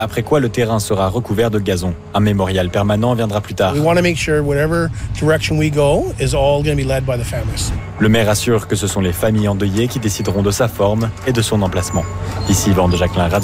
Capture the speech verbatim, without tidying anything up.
après quoi le terrain sera recouvert de gazon. Un mémorial permanent viendra plus tard. We want to make sure whatever direction we go is all going to be led by the families. Le maire assure que ce sont les familles endeuillées qui décideront de sa forme et de son emplacement. Ici, Yvan de Jacquelin.